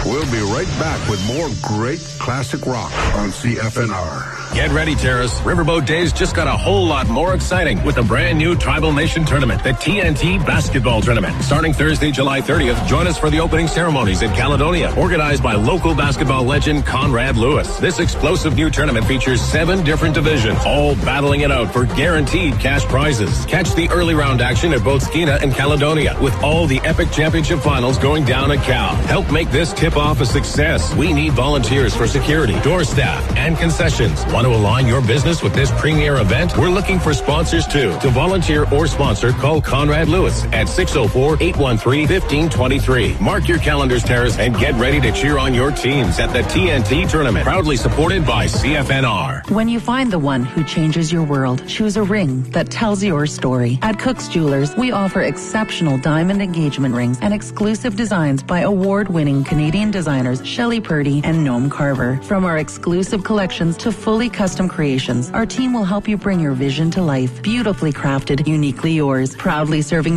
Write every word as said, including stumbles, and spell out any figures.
We'll be right back with more great classic rock on C F N R. Get ready, Terrace. Riverboat Days just got a whole lot more exciting with the brand new Tribal Nation Tournament, the T N T Basketball Tournament. Starting Thursday, July thirtieth, join us for the opening ceremonies in Caledonia, organized by local basketball legend Conrad Lewis. This explosive new tournament features seven different divisions, all battling it out for guaranteed cash prizes. Catch the early round action at both Skeena and Caledonia, with all the epic championship finals going down at Cal. Help make this tip-off a success. We need volunteers for security, door staff, and concessions. Want to align your business with this premier event? We're looking for sponsors too. To volunteer or sponsor, call Conrad Lewis at six oh four, eight one three, one five two three. Mark your calendars, Terrace, and get ready to cheer on your teams at the T N T Tournament. Proudly supported by C F N R. When you find the one who changes your world, choose a ring that tells your story. At Cook's Jewelers, we offer exceptional diamond engagement rings and exclusive designs by award-winning Canadian designers Shelley Purdy and Noam Carver. From our exclusive collections to fully custom creations, our team will help you bring your vision to life. Beautifully crafted, uniquely yours. Proudly serving